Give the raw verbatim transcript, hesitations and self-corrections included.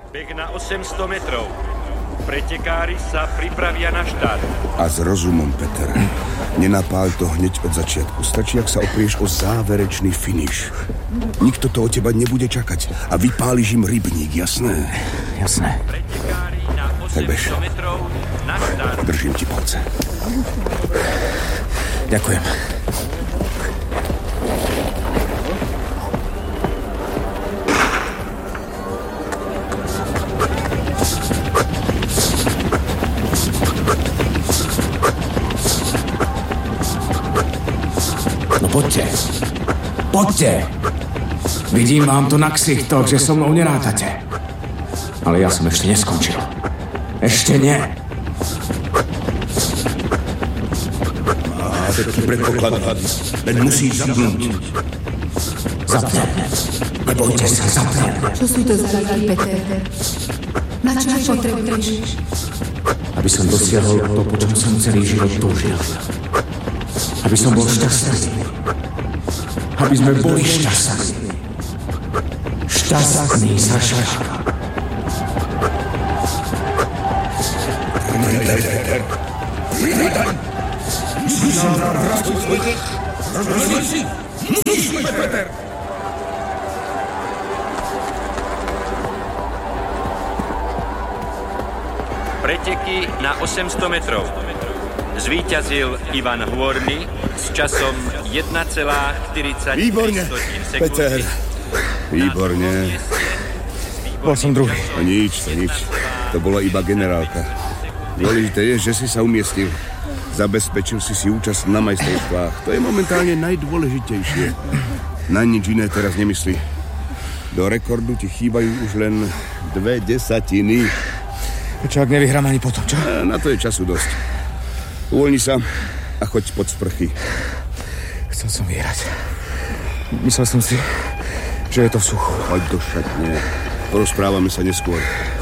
Beh na osemsto metrov. Pretekári sa pripravia na štart. A s rozumom, Peter. Nenapál to hneď od začiatku. Stačí, ak sa oprieš o záverečný finish. Nikto to od teba nebude čakať. A vypáliš im rybník, jasné? Jasné. Pretekári na osemsto metrov na štart. Držím ti palce. Ďakujem. Poďte. Poďte. Vidím vám to na ksichtoch, že so mnou nerátate. Ale ja som ešte neskončil. Ešte nie. Máte taký predpoklad, len musíš zapnúť. Zapnem. Nebojte sa, zapnem. Čo sú to za ľudí, Peter? Na čo ich potrebuješ? Aby som dosiahol to, po čom som celý život túžil. Aby som bol šťastný. Aby sme boli šťastní. Šťastný za Šaša. Pridaj, Peter. Pridaj. Musíš nám vrátiť svoj dech. Rozhodni si. Musíme, Peter. Preteky na osemsto metrov. Zvíťazil Ivan Hôrny s časom jeden celá štyridsaťpäť Výborne, sekundy. Peter. Výborne. Bol som druhý. A nič, to nič. To bola iba generálka. Dôležité je, že si sa umiestnil. Zabezpečil si si účasť na majstrovstvách. To je momentálne najdôležitejšie. Na nič iné teraz nemyslí. Do rekordu ti chýbajú už len dve desatiny. Čo ak nevyhrám ani potom, čo? A na to je času dosť. Uvoľni sa a choď pod sprchy. Chcel som vyhrať. Myslel som si, že je to v suchu. Choď do šatne. Porozprávame sa neskôr.